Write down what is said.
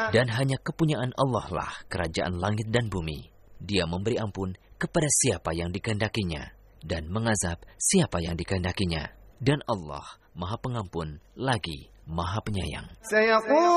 Dan hanya kepunyaan Allah lah kerajaan langit dan bumi. Dia memberi ampun kepada siapa yang dikehendakinya dan mengazab siapa yang dikehendakinya. Dan Allah Maha Pengampun lagi Maha Penyayang.